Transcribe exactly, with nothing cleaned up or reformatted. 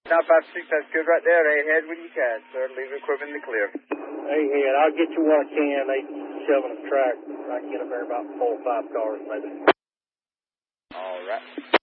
nine five six, that's good right there. Hey, head when you can, sir. Leave the equipment in the clear. Hey, head, I'll get you what I can. They shoving a track. I can get up there about four or five cars, maybe. All right.